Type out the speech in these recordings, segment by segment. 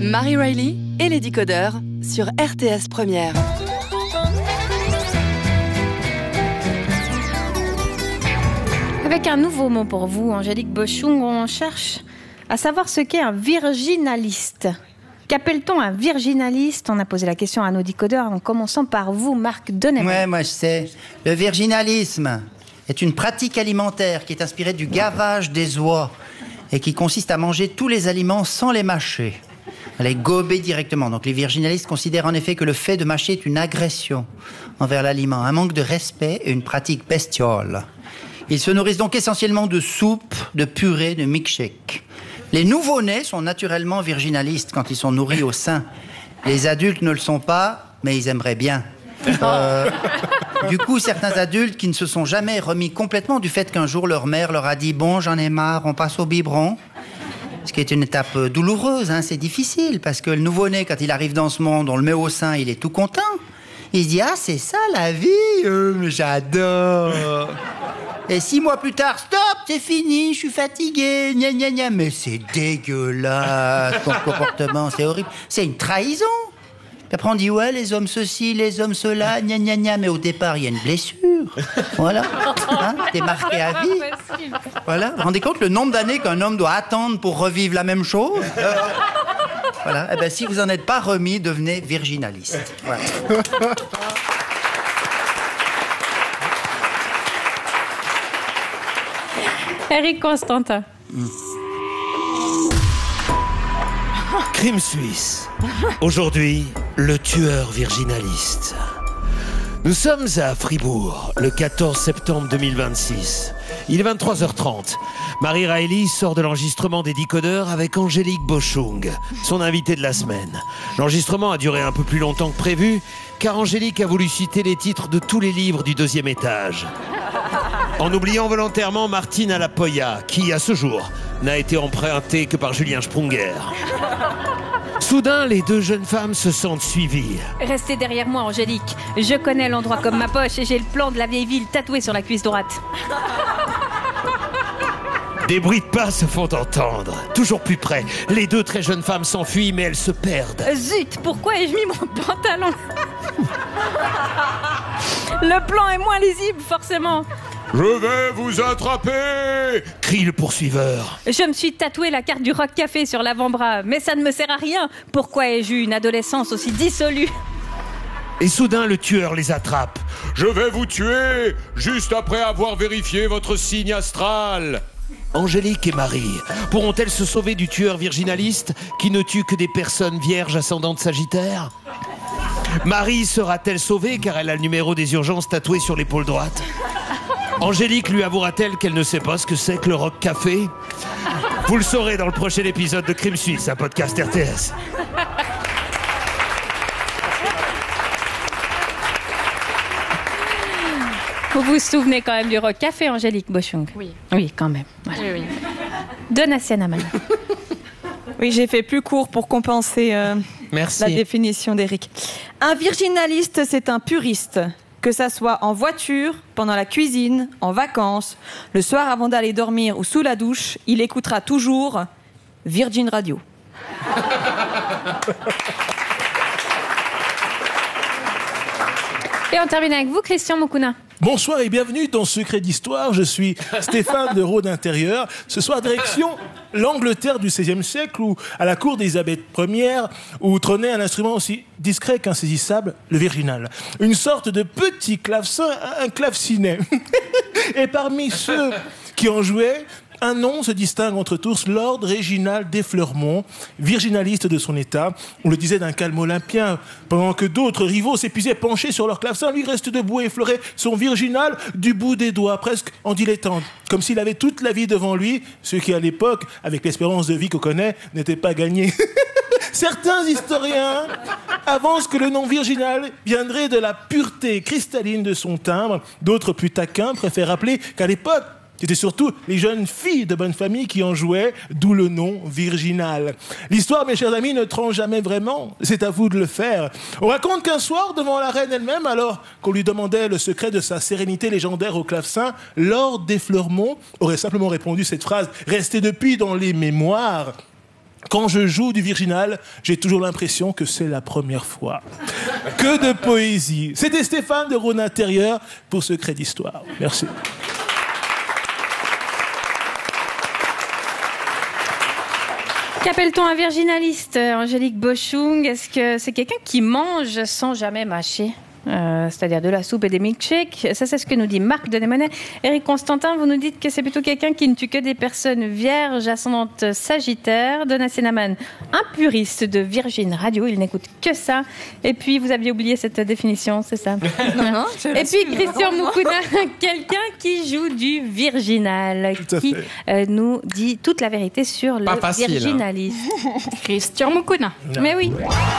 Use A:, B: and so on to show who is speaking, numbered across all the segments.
A: Marie Riley et les décodeurs sur RTS Première.
B: Avec un nouveau mot pour vous, Angélique Boschung, on cherche à savoir ce qu'est un virginaliste. Qu'appelle-t-on un virginaliste ? On a posé la question à nos décodeurs en commençant par vous, Marc Deneval.
C: Ouais, moi je sais. Le virginalisme est une pratique alimentaire qui est inspirée du gavage des oies et qui consiste à manger tous les aliments sans les mâcher, à les gober directement. Donc les virginalistes considèrent en effet que le fait de mâcher est une agression envers l'aliment, un manque de respect et une pratique bestiale. Ils se nourrissent donc essentiellement de soupe, de purée, de milkshake. Les nouveau-nés sont naturellement virginalistes quand ils sont nourris au sein. Les adultes ne le sont pas, mais ils aimeraient bien. Du coup, certains adultes qui ne se sont jamais remis complètement du fait qu'un jour leur mère leur a dit « Bon, j'en ai marre, on passe au biberon ». Ce qui est une étape douloureuse, c'est difficile, parce que le nouveau-né, quand il arrive dans ce monde, on le met au sein, il est tout content. Il se dit « Ah, c'est ça la vie, j'adore ». Et 6 mois plus tard, stop, c'est fini, je suis fatigué, gna gna gna. Mais c'est dégueulasse, ton comportement, c'est horrible. C'est une trahison. Puis après on dit, ouais, les hommes ceci, les hommes cela, gna gna gna. Mais au départ, il y a une blessure. Voilà. T'es marqué à vie. Voilà. Vous vous rendez compte le nombre d'années qu'un homme doit attendre pour revivre la même chose ? Voilà. Eh ben, si vous n'en êtes pas remis, devenez virginaliste. Voilà.
B: Eric Constantin.
D: Crime suisse. Aujourd'hui, le tueur virginaliste. Nous sommes à Fribourg, le 14 septembre 2026. Il est 23h30. Marie Riley sort de l'enregistrement des décodeurs avec Angélique Boschung, son invitée de la semaine. L'enregistrement a duré un peu plus longtemps que prévu, car Angélique a voulu citer les titres de tous les livres du 2e étage. En oubliant volontairement Martine à la Poya, qui, à ce jour, n'a été empruntée que par Julien Sprunger. Soudain, les 2 jeunes femmes se sentent suivies.
B: Restez derrière moi, Angélique. Je connais l'endroit comme ma poche et j'ai le plan de la vieille ville tatoué sur la cuisse droite.
D: Des bruits de pas se font entendre. Toujours plus près, les 2 très jeunes femmes s'enfuient, mais elles se perdent.
B: Zut, pourquoi ai-je mis mon pantalon ? Le plan est moins lisible, forcément.
D: « Je vais vous attraper !» crie le poursuiveur.
B: Je me suis tatoué la carte du Rock Café sur l'avant-bras, mais ça ne me sert à rien. Pourquoi ai-je eu une adolescence aussi dissolue ?
D: Et soudain, le tueur les attrape. « Je vais vous tuer, juste après avoir vérifié votre signe astral !» Angélique et Marie pourront-elles se sauver du tueur virginaliste qui ne tue que des personnes vierges ascendantes Sagittaire ? Marie sera-t-elle sauvée car elle a le numéro des urgences tatoué sur l'épaule droite ? Angélique lui avouera-t-elle qu'elle ne sait pas ce que c'est que le Rock Café ? Vous le saurez dans le prochain épisode de Crime Suisse, un podcast RTS.
B: Vous vous souvenez quand même du Rock Café, Angélique Boschung ?
E: Oui.
B: Oui, quand même. Voilà.
E: Oui.
B: Donatien Amana.
F: Oui, j'ai fait plus court pour compenser
D: Merci.
F: la définition d'Éric. Un virginaliste, c'est un puriste. Que ça soit en voiture, pendant la cuisine, en vacances, le soir avant d'aller dormir ou sous la douche, il écoutera toujours Virgin Radio.
B: Et on termine avec vous, Christian Moukouna.
G: Bonsoir et bienvenue dans Secret d'Histoire. Je suis Stéphane de Rode Intérieur. Ce soir, direction l'Angleterre du XVIe siècle, où, à la cour d'Élisabeth Ier, où trônait un instrument aussi discret qu'insaisissable, le virginal. Une sorte de petit clavecin, un clavecinet. Et parmi ceux qui en jouaient, un nom se distingue entre tous, Lord Réginald d'Effleurmont, virginaliste de son état. On le disait d'un calme olympien, pendant que d'autres rivaux s'épuisaient penchés sur leur clavecin, lui reste debout et effleurait son virginal du bout des doigts, presque en dilettante, comme s'il avait toute la vie devant lui, ce qui à l'époque, avec l'espérance de vie qu'on connaît, n'était pas gagné. Certains historiens avancent que le nom virginal viendrait de la pureté cristalline de son timbre. D'autres, plus taquins, préfèrent rappeler qu'à l'époque, c'était surtout les jeunes filles de bonne famille qui en jouaient, d'où le nom virginal. L'histoire, mes chers amis, ne tranche jamais vraiment. C'est à vous de le faire. On raconte qu'un soir, devant la reine elle-même, alors qu'on lui demandait le secret de sa sérénité légendaire au clavecin, Lord d'Effleurmont aurait simplement répondu cette phrase, restée depuis dans les mémoires. Quand je joue du virginal, j'ai toujours l'impression que c'est la première fois. Que de poésie. C'était Stéphane de Rhône Intérieur pour Secret d'Histoire. Merci.
B: Qu'appelle-t-on un virginaliste, Angélique Boschung? Est-ce que c'est quelqu'un qui mange sans jamais mâcher? C'est-à-dire de la soupe et des milkshakes. Ça, c'est ce que nous dit Marc Denémonet. Éric Constantin, vous nous dites que c'est plutôt quelqu'un qui ne tue que des personnes vierges, ascendantes sagittaires. Donatien Aman, un puriste de Virgin Radio, il n'écoute que ça. Et puis, vous aviez oublié cette définition, c'est ça?
F: Non,
B: et puis, Christian Moukouna, quelqu'un qui joue du virginal, qui nous dit toute la vérité sur le virginalisme.
F: Christian Moukouna.
B: Mais oui.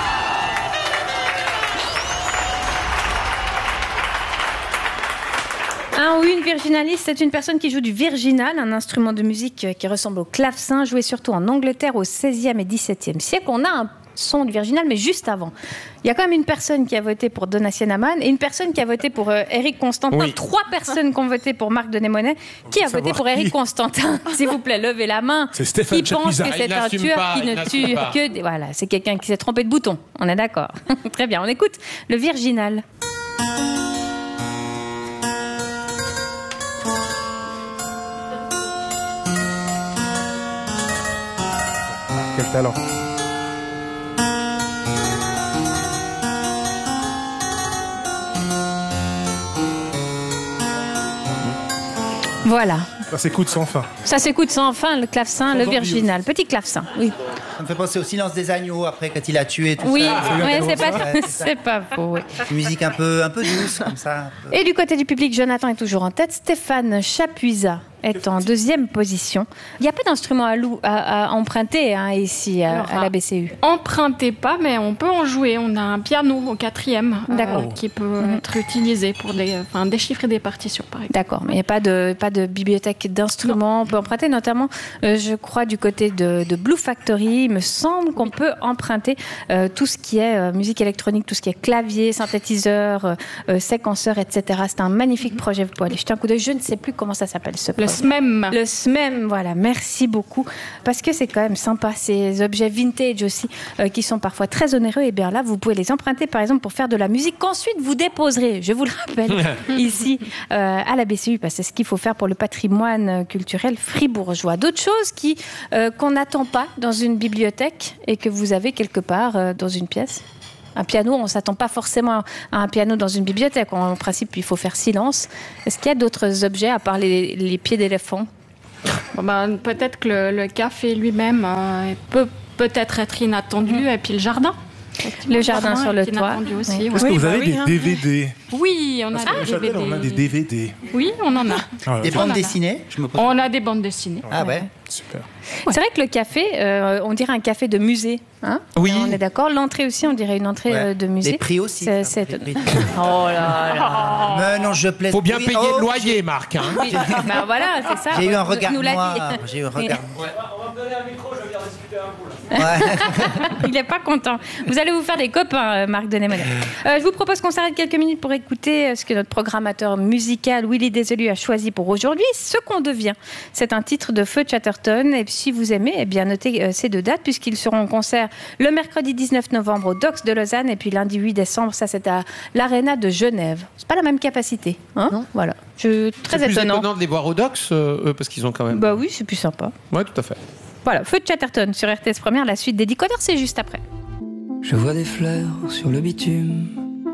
B: Un ou une virginaliste, c'est une personne qui joue du virginal, un instrument de musique qui ressemble au clavecin, joué surtout en Angleterre au XVIe et XVIIe siècle. On a un son du virginal, mais juste avant. Il y a quand même une personne qui a voté pour Donatien Aman et une personne qui a voté pour Éric Constantin. Oui. 3 personnes qui ont voté pour Marc Denémonet. Qui a voté pour Éric Constantin? S'il vous plaît, levez la main.
G: C'est Stéphane
B: Qui pense que c'est un tueur qui ne tue que des... Voilà, c'est quelqu'un qui s'est trompé de bouton. On est d'accord. Très bien, on écoute le virginal.
G: Quel talent.
B: Voilà.
G: Ça s'écoute sans fin.
B: Ça s'écoute sans fin, le clavecin, le virginal. Petit clavecin, oui.
C: Ça me fait penser au silence des agneaux après quand il a tué tout
B: oui,
C: ça.
B: Oui, c'est pas faux. Oui.
C: Une musique un peu douce comme ça.
B: Et du côté du public, Jonathan est toujours en tête. Stéphane Chapuisat est en deuxième position. Il n'y a pas d'instrument à emprunter ici à la BCU.
E: Emprunter pas, mais on peut en jouer. On a un piano au 4e qui peut être utilisé pour déchiffrer des partitions, par exemple.
B: D'accord, mais il n'y a pas de bibliothèque d'instruments. On peut emprunter notamment, je crois, du côté de Blue Factory. Il me semble qu'on peut emprunter tout ce qui est musique électronique, tout ce qui est clavier, synthétiseur, séquenceur, etc. C'est un magnifique projet. Vous pouvez aller jeter un coup d'œil. Je ne sais plus comment ça s'appelle ce projet. Le SMEM, voilà, merci beaucoup. Parce que c'est quand même sympa, ces objets vintage aussi, qui sont parfois très onéreux. Et bien là, vous pouvez les emprunter, par exemple, pour faire de la musique qu'ensuite vous déposerez, je vous le rappelle, ici, à la BCU, parce que c'est ce qu'il faut faire pour le patrimoine culturel fribourgeois. D'autres choses qu'on n'attend pas dans une bibliothèque et que vous avez quelque part dans une pièce. Un piano, on ne s'attend pas forcément à un piano dans une bibliothèque. En principe, il faut faire silence. Est-ce qu'il y a d'autres objets à part les pieds d'éléphant?
E: Peut-être que le café lui-même peut-être être inattendu. Et puis le jardin.
B: Le jardin sur le toit.
E: Aussi,
B: oui.
G: Est-ce que vous avez des DVD?
E: Oui, on a des DVD.
G: On a des DVD.
E: Oui, on en a.
C: Des bandes dessinées?
E: On a des bandes dessinées.
C: Ah ouais.
G: Super.
B: C'est vrai que le café, on dirait un café de musée. Hein?
D: Oui.
B: On est d'accord. L'entrée aussi, on dirait une entrée de musée.
C: Les prix aussi.
B: Oh là là.
C: Mais non, je plaisante.
D: Faut bien payer le loyer, Marc. Hein.
B: Oui. Ben voilà, c'est ça.
C: J'ai eu un regard
B: noir.
C: noir. J'ai eu un regard noir.
H: On va me donner un micro, je vais venir discuter un coup. Là.
B: Il n'est pas content. Vous allez vous faire des copains, Marc Denémonet. Je vous propose qu'on s'arrête quelques minutes pour écouter ce que notre programmateur musical Willy Desélus a choisi pour aujourd'hui. Ce qu'on devient. C'est un titre de Feu Chatterton. Et si vous aimez, eh bien notez ces 2 dates puisqu'ils seront en concert le mercredi 19 novembre au Docks de Lausanne et puis lundi 8 décembre, ça c'est à l'Arena de Genève. C'est pas la même capacité, hein? Non. Voilà. Très
D: c'est plus
B: étonnant.
D: étonnant de les voir au Docks, eux, parce qu'ils ont quand même...
B: Bah oui, c'est plus sympa.
D: Ouais, tout à fait.
B: Voilà, Feu de Chatterton sur RTS Première, la suite des Décodeurs, c'est juste après.
I: Je vois des fleurs sur le bitume.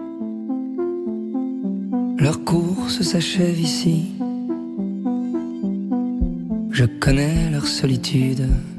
I: Leur course s'achève ici. Je connais leur solitude.